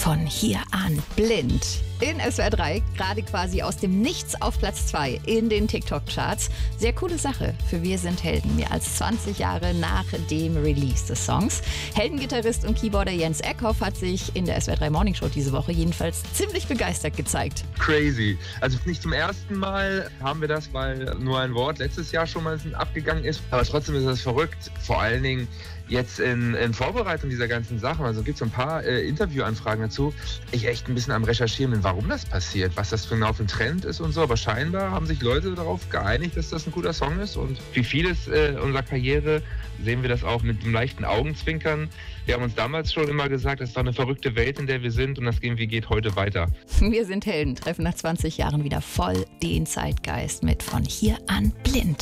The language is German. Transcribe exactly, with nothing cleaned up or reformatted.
Von hier an blind. In S W R drei, gerade quasi aus dem Nichts auf Platz zwei in den TikTok-Charts. Sehr coole Sache für Wir sind Helden, mehr als zwanzig Jahre nach dem Release des Songs. Heldengitarrist und Keyboarder Jens Eckhoff hat sich in der S W R drei Morning Show diese Woche jedenfalls ziemlich begeistert gezeigt. Crazy. Also nicht zum ersten Mal haben wir das, weil nur ein Wort letztes Jahr schon mal abgegangen ist. Aber trotzdem ist das verrückt. Vor allen Dingen jetzt in, in Vorbereitung dieser ganzen Sachen. Also gibt es so ein paar äh, Interviewanfragen dazu. Ich echt ein bisschen am Recherchieren bin, warum das passiert, was das genau für ein Trend ist und so. Aber scheinbar haben sich Leute darauf geeinigt, dass das ein guter Song ist. Und wie vieles äh, unserer Karriere sehen wir das auch mit einem leichten Augenzwinkern. Wir haben uns damals schon immer gesagt, es war eine verrückte Welt, in der wir sind und das irgendwie geht heute weiter. Wir sind Helden, treffen nach zwanzig Jahren wieder voll den Zeitgeist mit Von hier an blind.